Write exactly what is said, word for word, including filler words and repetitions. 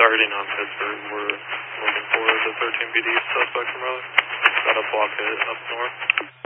starting on Pittsburgh. We're moving forward to thirteen B D suspect from early. Got a block hit up north.